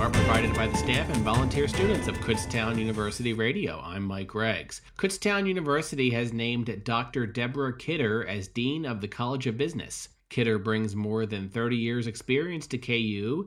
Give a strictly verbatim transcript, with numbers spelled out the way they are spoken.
are provided by the staff and volunteer students of Kutztown University Radio. I'm Mike Greggs. Kutztown University has named Doctor Deborah Kidder as Dean of the College of Business. Kidder brings more than thirty years experience to K U